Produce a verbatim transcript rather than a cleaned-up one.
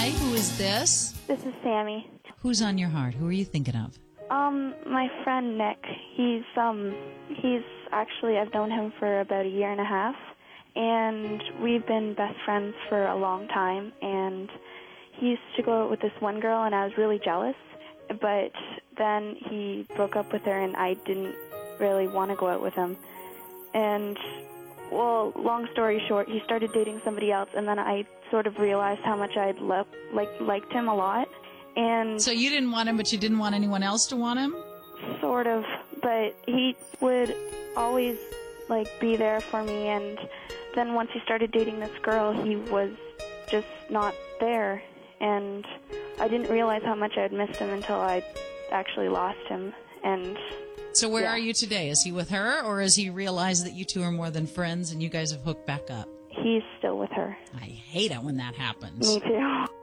Hi, who is this? This is Sammy. Who's on your heart? Who are you thinking of? Um, my friend Nick. He's um, he's actually I've known him for about a year and a half, and we've been best friends for a long time. And he used to go out with this one girl, and I was really jealous. But then he broke up with her, and I didn't really want to go out with him. And well, long story short, he started dating somebody else, and then I sort of realized how much I'd lo- like liked him a lot. And So you didn't want him, but you didn't want anyone else to want him? sort of, but he would always like be there for me. And then once he started dating this girl, he was just not there, and I didn't realize how much I'd missed him until I actually lost him. And So where Yeah. are you today? Is he with her, or has he realized that you two are more than friends and you guys have hooked back up? he's still with her. I hate it when that happens. Me too.